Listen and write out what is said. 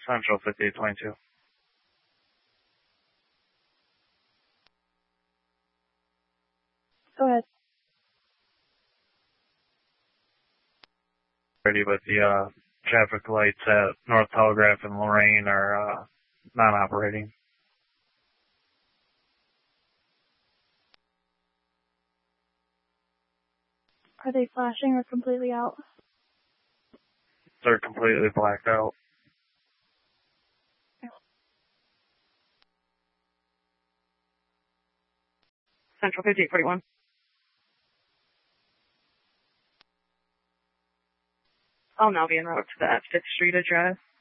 Central 5822. Go ahead. Ready, but the traffic lights at North Telegraph and Lorraine are non-operating. Are they flashing or completely out? They're completely blacked out. Central 5841. I'll now be en route to that 5th Street address.